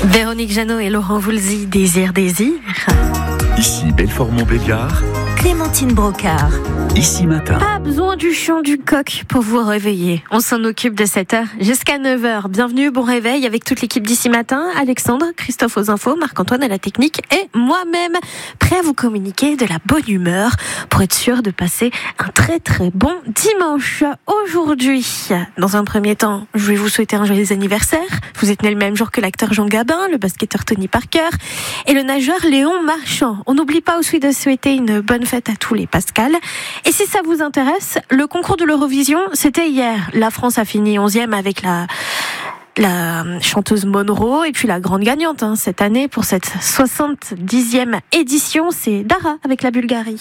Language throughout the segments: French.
Véronique Jeannot et Laurent Voulzy, Désir. Ici Belfort-Montbéliard, Clémentine Brocard. Ici Matin. Pas besoin du chant du coq pour vous réveiller. On s'en occupe de 7h jusqu'à 9h. Bienvenue, bon réveil avec toute l'équipe d'Ici Matin. Alexandre, Christophe aux infos, Marc-Antoine à la technique et moi-même, prêt à vous communiquer de la bonne humeur pour être sûr de passer un très très bon dimanche. Aujourd'hui, dans un premier temps, je vais vous souhaiter un joyeux anniversaire. Vous êtes né le même jour que l'acteur Jean Gabin, le basketteur Tony Parker et le nageur Léon Marchand. On n'oublie pas aussi de souhaiter une bonne fête à tous les Pascal. Et si ça vous intéresse, le concours de l'Eurovision, c'était hier. La France a fini 11e avec la chanteuse Monroe et puis la grande gagnante cette année pour cette 70e édition, c'est Dara avec la Bulgarie.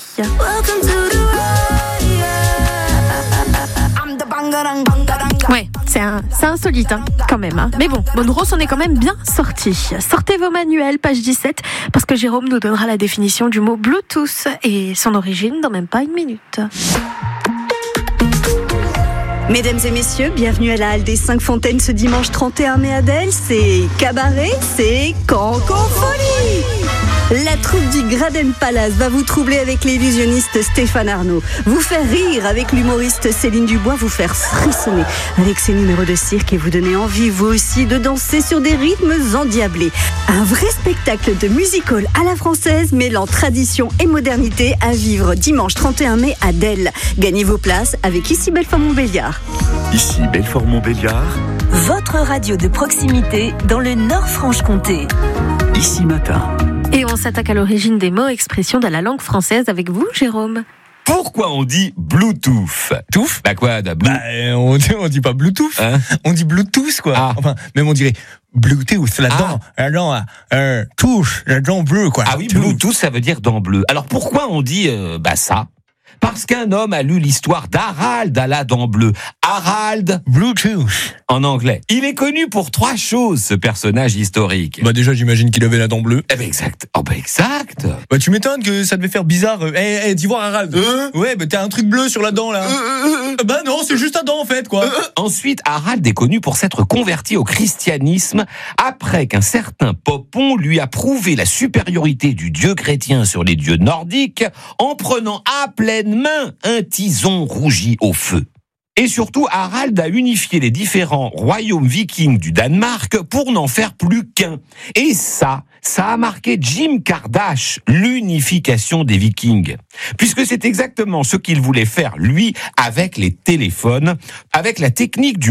Ouais, c'est insolite quand même. Mais bon, Monroe s'en est quand même bien sorti. Sortez vos manuels, page 17, parce que Jérôme nous donnera la définition du mot Bluetooth et son origine dans même pas une minute. Mesdames et messieurs, bienvenue à la Halle des 5 Fontaines ce dimanche 31 mai à Delle. C'est cabaret, c'est Cancofolie. La troupe du Graden Palace va vous troubler avec l'illusionniste Stéphane Arnaud, vous faire rire avec l'humoriste Céline Dubois, vous faire frissonner avec ses numéros de cirque et vous donner envie, vous aussi, de danser sur des rythmes endiablés. Un vrai spectacle de music-hall à la française, mêlant tradition et modernité, à vivre dimanche 31 mai à Delle. Gagnez vos places avec Ici Belfort-Montbéliard. Ici Belfort-Montbéliard, Votre radio de proximité dans le Nord-Franche-Comté. Ici Matin. Et on s'attaque à l'origine des mots, expressions de la langue française avec vous, Jérôme. Pourquoi on dit Bluetooth? Touffe? Bah quoi, On dit pas Bluetooth, Hein? on dit Bluetooth quoi. Ah. Enfin, même on dirait Bluetooth, la dent touche, la dent bleue quoi. Ah oui, Bluetooth, ça veut dire dent bleue. Alors pourquoi on dit ça? Parce qu'un homme a lu l'histoire d'Harald à la dent bleue. Harald Bluetooth. en anglais. Il est connu pour 3 choses, ce personnage historique. Bah déjà j'imagine qu'il avait la dent bleue. Eh ben exact. Oh ben exact. Bah tu m'étonnes que ça devait faire bizarre. Dis voir Harald. Ouais, bah t'as un truc bleu sur la dent là. Bah non, c'est juste un dent en fait quoi. Ensuite, Harald est connu pour s'être converti au christianisme après qu'un certain Popon lui a prouvé la supériorité du dieu chrétien sur les dieux nordiques en prenant à pleine main un tison rougi au feu. Et surtout, Harald a unifié les différents royaumes vikings du Danemark pour n'en faire plus qu'un. Et ça a marqué Jim Kardashian, l'unification des vikings. Puisque c'est exactement ce qu'il voulait faire, lui, avec les téléphones, avec la technique du